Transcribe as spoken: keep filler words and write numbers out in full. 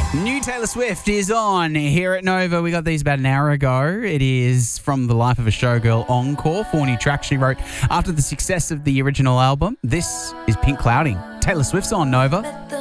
New Taylor Swift is on here at Nova. We got these about an hour ago. It is from The Life of a Showgirl Encore, four new tracks she wrote after the success of the original album. This is Pink Clouding. Taylor Swift's on Nova.